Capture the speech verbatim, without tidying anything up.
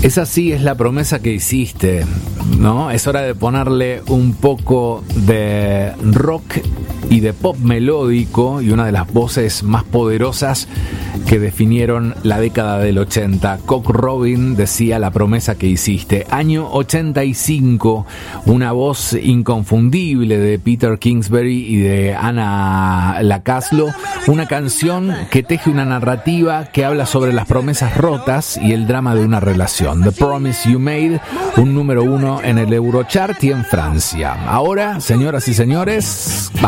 Esa sí es la promesa que hiciste, ¿no? Es hora de ponerle un poco de rock y de pop melódico y una de las voces más poderosas que definieron la década del ochenta. Cock Robin decía la promesa que hiciste. Año ochenta y cinco, una voz inconfundible de Peter Kingsbury y de Anna Lacaslo, una canción que teje una narrativa que habla sobre las promesas rotas y el drama de una relación. The Promise You Made, un número uno en el Eurochart y en Francia. Ahora, señoras y señores,